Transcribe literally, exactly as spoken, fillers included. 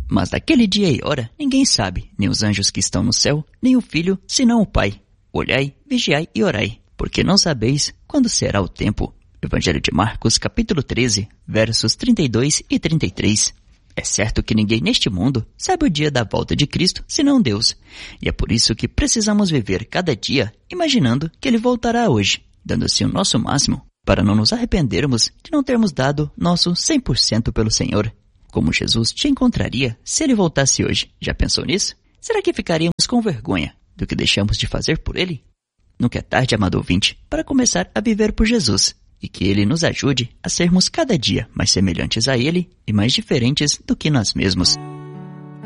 Mas daquele dia e hora ninguém sabe, nem os anjos que estão no céu, nem o Filho, senão o Pai. Olhai, vigiai e orai, porque não sabeis quando será o tempo. Evangelho de Marcos, capítulo treze, versos trinta e dois e trinta e três. É certo que ninguém neste mundo sabe o dia da volta de Cristo, senão Deus. E é por isso que precisamos viver cada dia imaginando que Ele voltará hoje, dando assim o nosso máximo, para não nos arrependermos de não termos dado nosso cem por cento pelo Senhor. Como Jesus te encontraria se Ele voltasse hoje? Já pensou nisso? Será que ficaríamos com vergonha do que deixamos de fazer por Ele? Nunca é tarde, amado ouvinte, para começar a viver por Jesus, e que Ele nos ajude a sermos cada dia mais semelhantes a Ele e mais diferentes do que nós mesmos.